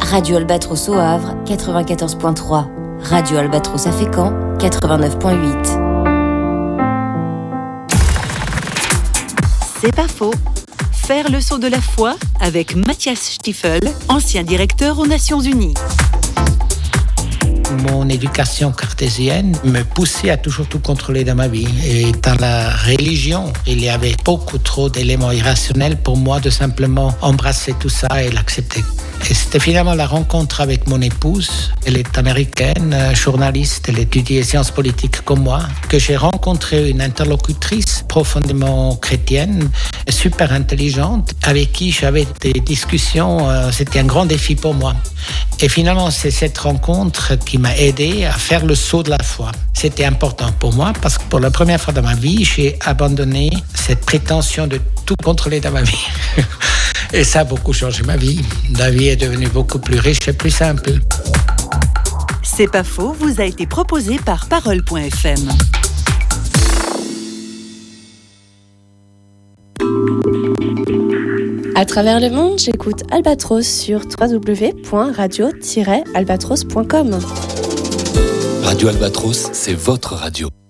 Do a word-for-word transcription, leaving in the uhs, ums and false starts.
Radio Albatros au Havre, quatre-vingt-quatorze virgule trois. Radio Albatros à Fécamp, quatre-vingt-neuf virgule huit. C'est pas faux. Faire le saut de la foi avec Matthias Stiefel, ancien directeur aux Nations Unies. Mon éducation cartésienne me poussait à toujours tout contrôler dans ma vie. Et dans la religion, il y avait beaucoup trop d'éléments irrationnels pour moi de simplement embrasser tout ça et l'accepter. Et c'était finalement la rencontre avec mon épouse. Elle est américaine, journaliste, elle étudie les sciences politiques comme moi, que j'ai rencontré une interlocutrice profondément chrétienne, super intelligente, avec qui j'avais des discussions. C'était un grand défi pour moi. Et finalement, c'est cette rencontre qui m'a aidé à faire le saut de la foi. C'était important pour moi parce que pour la première fois dans ma vie, j'ai abandonné cette prétention de tout contrôler dans ma vie. Et ça a beaucoup changé ma vie. La vie est devenue beaucoup plus riche et plus simple. C'est pas faux, vous a été proposé par Parole point F M. À travers le monde, j'écoute Albatros sur w w w point radio tiret albatros point com. Radio Albatros, c'est votre radio.